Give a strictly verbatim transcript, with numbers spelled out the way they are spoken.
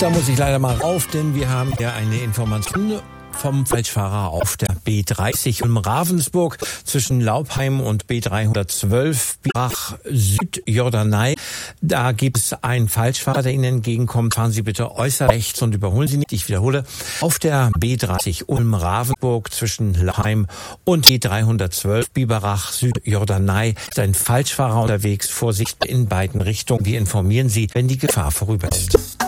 da muss ich leider mal rauf, denn wir haben hier eine Information vom Falschfahrer auf der B dreißig in Ravensburg zwischen Laubheim und B dreihundertzwölf Biberach Südjorderney. Da gibt es einen Falschfahrer, der Ihnen entgegenkommt. Fahren Sie bitte äußerst rechts und überholen Sie nicht. Ich wiederhole, auf der B dreißig Ulm-Ravensburg zwischen Laubheim und B dreihundertzwölf Biberach Südjorderney ist ein Falschfahrer unterwegs. Vorsicht in beiden Richtungen. Wir informieren Sie, wenn die Gefahr vorüber ist.